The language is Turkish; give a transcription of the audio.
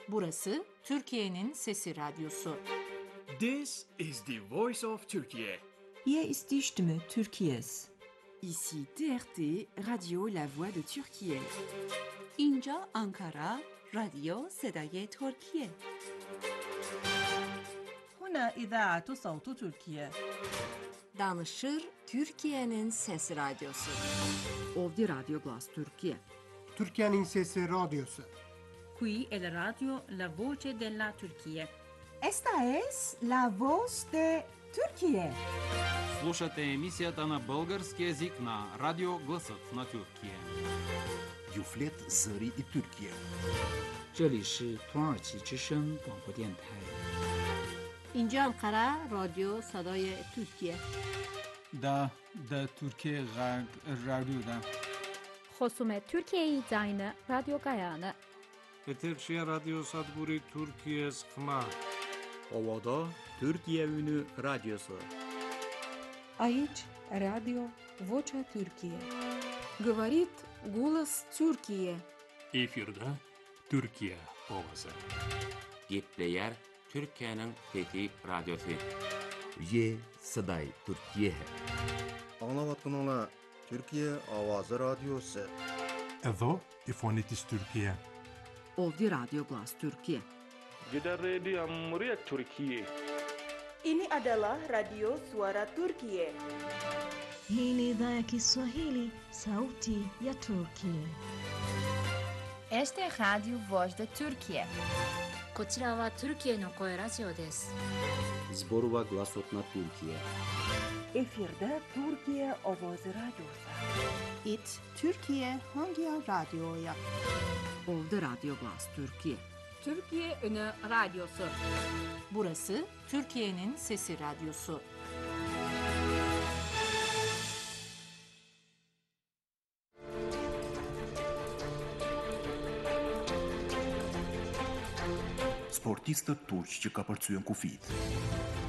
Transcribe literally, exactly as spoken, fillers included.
Burası Türkiye'nin Sesi Radyosu. This is the voice of Turkey. Hier ist die Stimme Türkiye's. Ici T R T, Radio La Voix de Türkiye. اینجا آنکارا، رادیو صدای ترکیه. هنا إذاعة صوت تركيا. Danışır Türkiye'nin Sesi Radyosu. Ovdje Radio Glas Türkiye. Türkiye'nin Sesi Radyosu. Qui è la radio La Voce della Turchia. Esta es La Voz de Türkiye. Слушате емисията на български език на Радио Гласът на Türkiye. Юфлет Зări и Türkiye. 这里是土耳其之声广播电台。 اینجا انقره رادیو صدای ترکیه. دا دا Türkiye رادیو دا. خصوم Türkiye زاین رادیو گایانه. Eterşehir Radyo Sadburi Türkiye Sıkma. Ovada Türkiye Ünü Radyosu. Aici Radio Vocea Türkiye. Говорит голос Türkiye. Efirde Türkiye ovası. Gepleyer Türkiye'nin Fethi Radyosu. Ye Saday Türkiye. Anlavatkanlar Türkiye Avazı Radyosu. Edo İfonitis Türkiye. Ovdje Radio Glas Türkiye. Gider Radio Amriya Türkiye. Ini adalah Radio Suara Turkiye. Hii ni idhaa ya Kiswahili, sauti ya Turkiye. Este es Radio Voz de Turkiye. こちらはトルキエの声ラジオです。 Zborova Glasot na Türkiye. Efirde Türkiye Ovoz Radyosu. It Türkiye Hangi Radyo'ya? Ovdje Radio Glas Türkiye. Türkiye Ünü Radyosu. Burası Türkiye'nin Sesi Radyosu. Sportistët turq që ka përcyen kufit.